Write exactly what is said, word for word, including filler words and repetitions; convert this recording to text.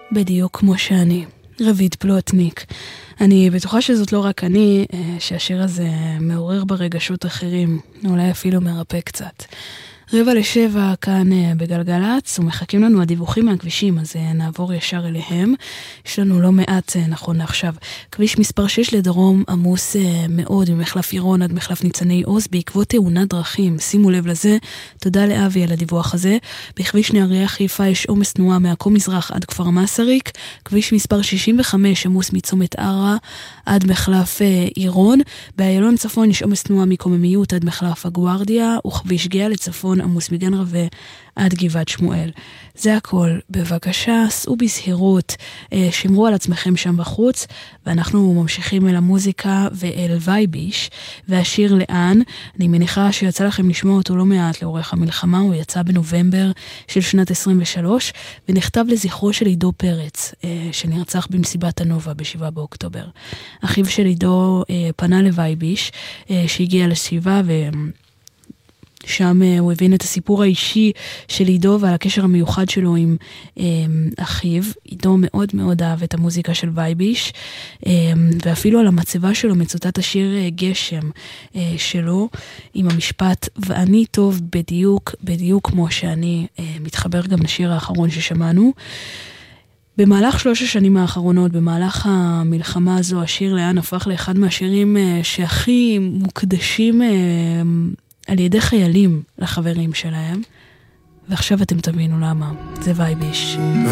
בדיוק כמו שאני, רבית פלוטניק. אני בטוחה שזאת לא רק אני, שהשיר הזה מעורר ברגשות אחרים, אולי אפילו מרפא קצת. רבע לשבע כאן בגלגלץ, ומחכים לנו הדיווחים מהכבישים, אז נעבור ישר אליהם. יש לנו לא מעט נכון לעכשיו. כביש מספר שש לדרום עמוס מאוד ממחלף עירון עד מחלף ניצני עוז, בעקבות תאונת דרכים. שימו לב לזה, תודה לאבי על הדיווח הזה. בכביש נהריה חיפה יש עומס תנועה מעכו מזרח עד כפר מסריק. כביש מספר שישים וחמש עמוס מצומת ערה עד מחלף עירון. באיילון צפון יש עומס תנועה מקוממיות עד מחלף הגוארדיה, וכביש גאה לצפון עמוס מגן רווה עד גבעת שמואל. זה הכל. בבקשה, סעו בזהירות, שמרו על עצמכם שם בחוץ, ואנחנו ממשיכים אל המוזיקה ואל וייביש, והשיר לאן, אני מניחה שיצא לכם לשמוע אותו לא מעט לאורך המלחמה, הוא יצא בנובמבר של שנת עשרים ושלוש, ונכתב לזכרו של עידו פרץ, שנרצח במסיבת הנובה בשבעה באוקטובר. אחיו של עידו פנה לווייביש, שהגיע לסביבה ו... שם הוא הבין את הסיפור האישי של עידו ועל הקשר המיוחד שלו עם אה, אחיו. עידו מאוד מאוד אהב את המוזיקה של וייביש, אה, ואפילו על המצבה שלו מצוטט השיר אה, גשם אה, שלו, עם המשפט, ואני טוב בדיוק, בדיוק כמו שאני, אה, מתחבר גם לשיר האחרון ששמענו. במהלך שלוש השנים האחרונות, במהלך המלחמה הזו, השיר לאן הפך לאחד מהשירים אה, שהכי מוקדשים אה, על ידי חיילים לחברים שלהם, ועכשיו אתם תבינו למה. זה וייביש.